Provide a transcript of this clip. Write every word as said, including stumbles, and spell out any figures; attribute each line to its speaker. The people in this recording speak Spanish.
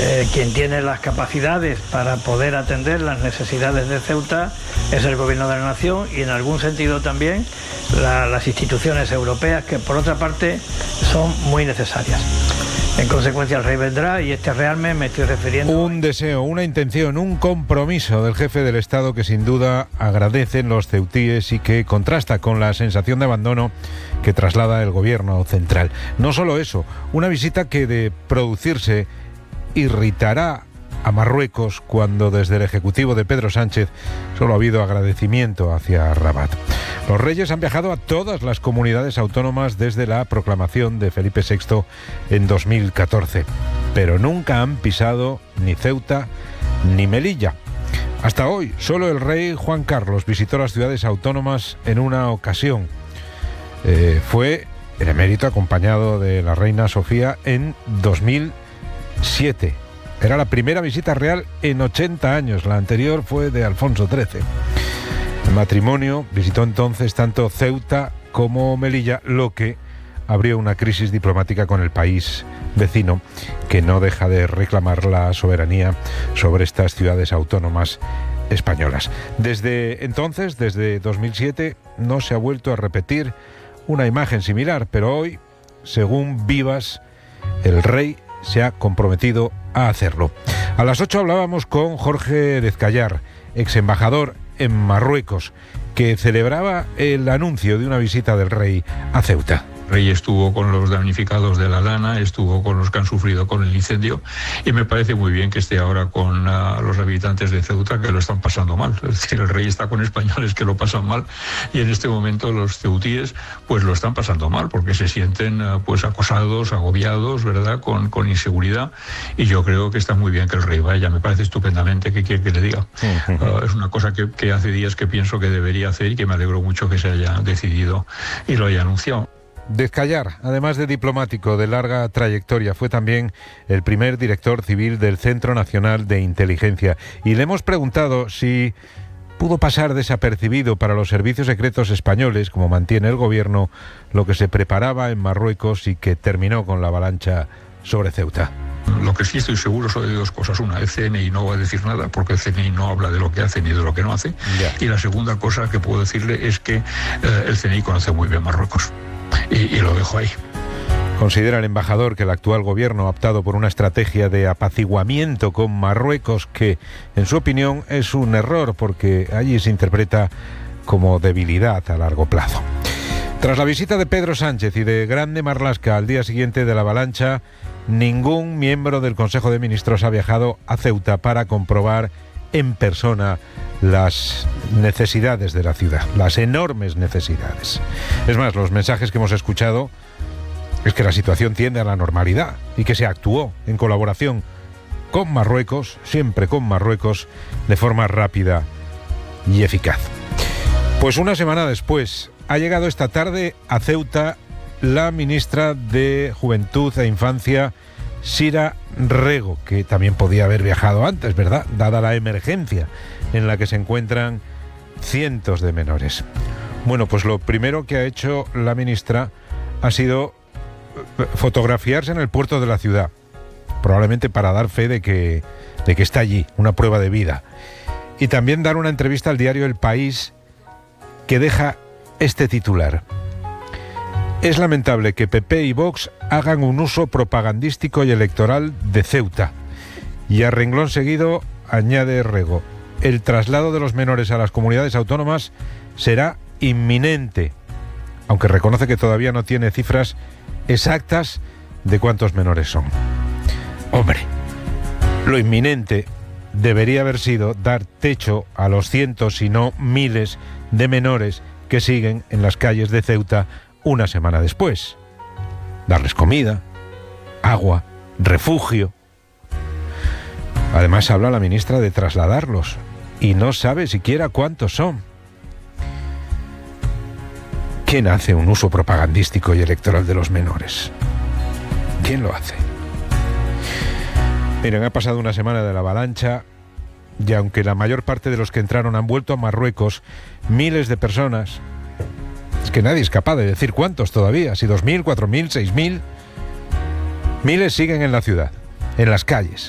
Speaker 1: Eh, quien tiene las capacidades para poder atender las necesidades de Ceuta es el Gobierno de la Nación y en algún sentido también la, las instituciones europeas, que por otra parte son muy necesarias. En consecuencia el rey vendrá y este realme me estoy refiriendo...
Speaker 2: Un deseo, una intención, un compromiso del jefe del Estado que sin duda agradecen los ceutíes y que contrasta con la sensación de abandono que traslada el gobierno central. No solo eso, una visita que de producirse irritará a Marruecos cuando desde el Ejecutivo de Pedro Sánchez solo ha habido agradecimiento hacia Rabat. Los reyes han viajado a todas las comunidades autónomas desde la proclamación de Felipe sexto en dos mil catorce, pero nunca han pisado ni Ceuta ni Melilla. Hasta hoy, solo el rey Juan Carlos visitó las ciudades autónomas en una ocasión. Eh, fue el emérito acompañado de la reina Sofía en dos mil siete. Era la primera visita real en ochenta años, la anterior fue de Alfonso trece. El matrimonio visitó entonces tanto Ceuta como Melilla, lo que abrió una crisis diplomática con el país vecino, que no deja de reclamar la soberanía sobre estas ciudades autónomas españolas. Desde entonces, desde dos mil siete, no se ha vuelto a repetir una imagen similar, pero hoy, según Vivas, el rey se ha comprometido a hacerlo. A las ocho hablábamos con Jorge Dezcayar, ex embajador en Marruecos, que celebraba el anuncio de una visita del rey a Ceuta.
Speaker 3: El rey estuvo con los damnificados de la Lana, estuvo con los que han sufrido con el incendio, y me parece muy bien que esté ahora con uh, los habitantes de Ceuta, que lo están pasando mal. Es decir, el rey está con españoles que lo pasan mal, y en este momento los ceutíes pues lo están pasando mal, porque se sienten uh, pues acosados, agobiados, ¿verdad?, con, con inseguridad, y yo creo que está muy bien que el rey vaya. Me parece estupendamente. ¿Qué quiere que le diga? Uh, es una cosa que, que hace días que pienso que debería hacer y que me alegro mucho que se haya decidido y lo haya anunciado.
Speaker 2: Dezcayar, además de diplomático de larga trayectoria, fue también el primer director civil del Centro Nacional de Inteligencia, y le hemos preguntado si pudo pasar desapercibido para los servicios secretos españoles, como mantiene el gobierno, lo que se preparaba en Marruecos y que terminó con la avalancha sobre Ceuta.
Speaker 3: Lo que sí estoy seguro son de dos cosas. Una, el C N I no va a decir nada, porque el C N I no habla de lo que hace ni de lo que no hace. Yeah. Y la segunda cosa que puedo decirle es que eh, el C N I conoce muy bien Marruecos. Y, y lo dejo ahí.
Speaker 2: Considera el embajador que el actual gobierno ha optado por una estrategia de apaciguamiento con Marruecos que, en su opinión, es un error porque allí se interpreta como debilidad a largo plazo. Tras la visita de Pedro Sánchez y de Grande Marlaska al día siguiente de la avalancha, ningún miembro del Consejo de Ministros ha viajado a Ceuta para comprobar en persona las necesidades de la ciudad, las enormes necesidades. Es más, los mensajes que hemos escuchado es que la situación tiende a la normalidad y que se actuó en colaboración con Marruecos, siempre con Marruecos, de forma rápida y eficaz. Pues una semana después, ha llegado esta tarde a Ceuta la ministra de Juventud e Infancia, Sira Rego, que también podía haber viajado antes, ¿verdad?, dada la emergencia en la que se encuentran cientos de menores. Bueno, pues lo primero que ha hecho la ministra ha sido fotografiarse en el puerto de la ciudad, probablemente para dar fe de que, de que está allí, una prueba de vida. Y también dar una entrevista al diario El País, que deja este titular: es lamentable que P P y Vox hagan un uso propagandístico y electoral de Ceuta. Y a renglón seguido añade Rego: el traslado de los menores a las comunidades autónomas será inminente, aunque reconoce que todavía no tiene cifras exactas de cuántos menores son. Hombre, lo inminente debería haber sido dar techo a los cientos, si no miles, de menores que siguen en las calles de Ceuta una semana después. Darles comida, agua, refugio. Además habla la ministra de trasladarlos y no sabe siquiera cuántos son. ¿Quién hace un uso propagandístico y electoral de los menores? ¿Quién lo hace? Miren, ha pasado una semana de la avalancha y aunque la mayor parte de los que entraron han vuelto a Marruecos, miles de personas, es que nadie es capaz de decir cuántos todavía, si dos mil, cuatro mil, seis mil, miles siguen en la ciudad, en las calles,